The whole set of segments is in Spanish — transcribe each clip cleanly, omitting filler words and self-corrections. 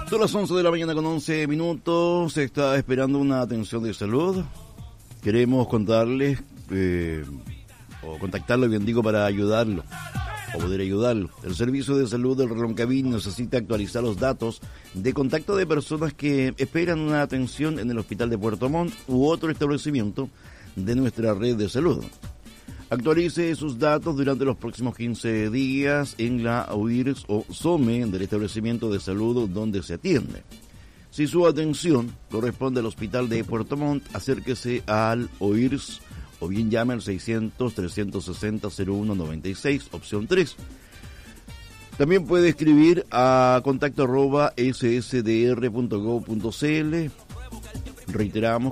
Son las 11 de la mañana con 11 minutos. Se está esperando una atención de salud. Queremos contarles o contactarlo, bien digo, para ayudarlo o poder ayudarlo. El servicio de salud del Reloncaví necesita actualizar los datos de contacto de personas que esperan una atención en el hospital de Puerto Montt u otro establecimiento de nuestra red de salud. Actualice sus datos durante los próximos 15 días en la OIRS o SOME del establecimiento de salud donde se atiende. Si su atención corresponde al hospital de Puerto Montt, acérquese al OIRS o bien llame al 600-360-0196, opción 3. También puede escribir a contacto@ssdr.gov.cl. Reiteramos,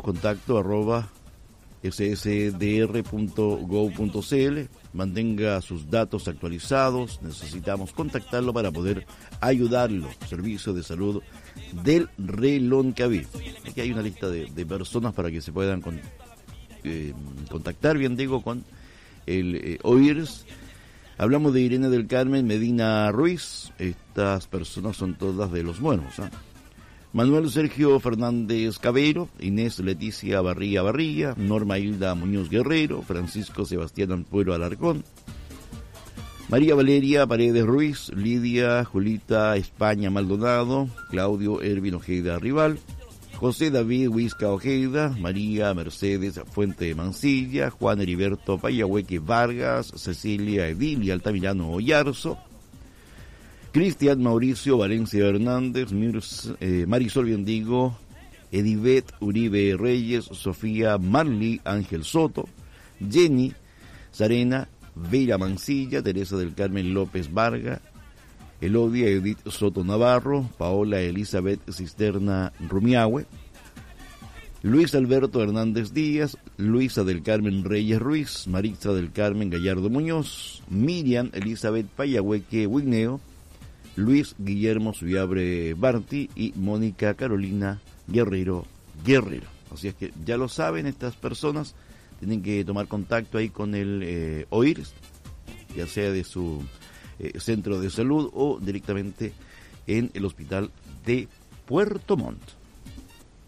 contacto@ssdr.gov.cl. Mantenga sus datos actualizados. Necesitamos contactarlo para poder ayudarlo. Servicio de salud del Reloncaví. Aquí hay una lista de personas para que se puedan contactar, bien digo, con el OIRS. Hablamos de Irene del Carmen Medina Ruiz. Estas personas son todas de Los Buenos, ¿eh? Manuel Sergio Fernández Cabero, Inés Leticia Barría, Norma Hilda Muñoz Guerrero, Francisco Sebastián Ampuero Alarcón, María Valeria Paredes Ruiz, Lidia Julita España Maldonado, Claudio Ervin Ojeda Rival, José David Huizca Ojeda, María Mercedes Fuente Mancilla, Juan Heriberto Payahueque Vargas, Cecilia Edilia Altamirano Oyarzo, Cristian Mauricio Valencia Hernández, Marisol Biendigo, Edibet Uribe Reyes, Sofía Marley Ángel Soto, Jenny Sarena Vera Mancilla, Teresa del Carmen López Varga, Elodia Edith Soto Navarro, Paola Elizabeth Cisterna Rumiahue, Luis Alberto Hernández Díaz, Luisa del Carmen Reyes Ruiz, Maritza del Carmen Gallardo Muñoz, Miriam Elizabeth Payahueque Wigneo, Luis Guillermo Suyabre Barti y Mónica Carolina Guerrero. Así es que ya lo saben, estas personas tienen que tomar contacto ahí con el OIRS, ya sea de su centro de salud o directamente en el hospital de Puerto Montt.